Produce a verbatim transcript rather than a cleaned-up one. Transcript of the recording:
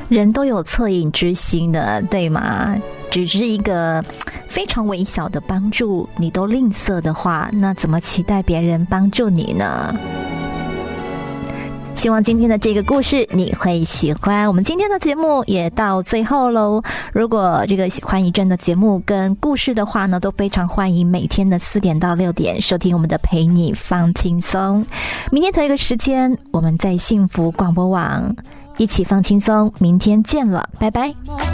人都有恻隐之心的，对吗？只是一个非常微小的帮助，你都吝啬的话，那怎么期待别人帮助你呢？希望今天的这个故事你会喜欢。我们今天的节目也到最后喽。如果这个喜欢怡珍的节目跟故事的话呢，都非常欢迎每天的四点到六点收听我们的陪你放轻松。明天同一个时间，我们在幸福广播网一起放轻松。明天见了，拜拜。